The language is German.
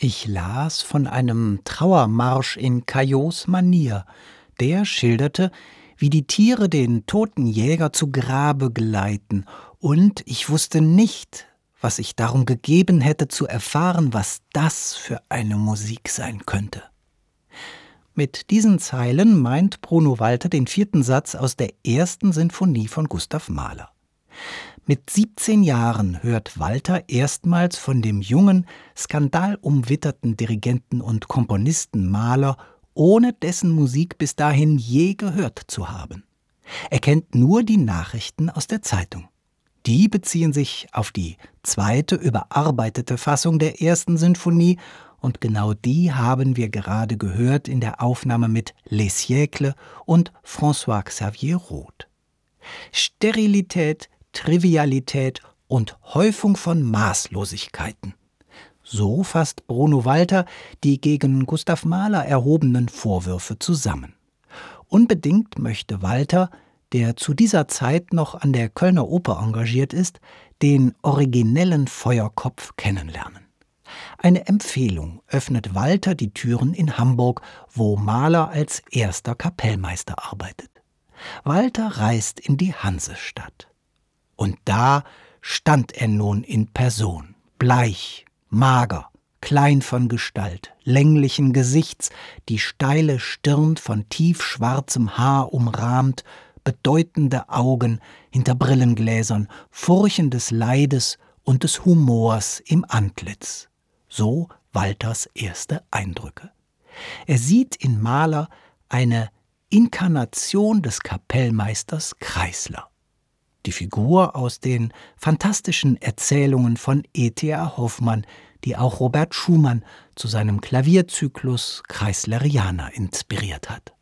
Ich las von einem Trauermarsch in Caillots Manier. Der schilderte, wie die Tiere den toten Jäger zu Grabe geleiten, und ich wusste nicht, was ich darum gegeben hätte zu erfahren, was das für eine Musik sein könnte. Mit diesen Zeilen meint Bruno Walter den 4. Satz aus der 1. Sinfonie von Gustav Mahler. Mit 17 Jahren hört Walter erstmals von dem jungen, skandalumwitterten Dirigenten und Komponisten Mahler, ohne dessen Musik bis dahin je gehört zu haben. Er kennt nur die Nachrichten aus der Zeitung. Die beziehen sich auf die 2. überarbeitete Fassung der 1. Sinfonie, und genau die haben wir gerade gehört in der Aufnahme mit Les Siècles und François Xavier Roth. Sterilität, Trivialität und Häufung von Maßlosigkeiten. So fasst Bruno Walter die gegen Gustav Mahler erhobenen Vorwürfe zusammen. Unbedingt möchte Walter, der zu dieser Zeit noch an der Kölner Oper engagiert ist, den originellen Feuerkopf kennenlernen. Eine Empfehlung öffnet Walter die Türen in Hamburg, wo Mahler als erster Kapellmeister arbeitet. Walter reist in die Hansestadt. Und da stand er nun in Person, bleich, mager, klein von Gestalt, länglichen Gesichts, die steile Stirn von tiefschwarzem Haar umrahmt, bedeutende Augen hinter Brillengläsern, Furchen des Leides und des Humors im Antlitz. So Walters erste Eindrücke. Er sieht in Mahler eine Inkarnation des Kapellmeisters Kreisler. Die Figur aus den fantastischen Erzählungen von E.T.A. Hoffmann, die auch Robert Schumann zu seinem Klavierzyklus Kreisleriana inspiriert hat.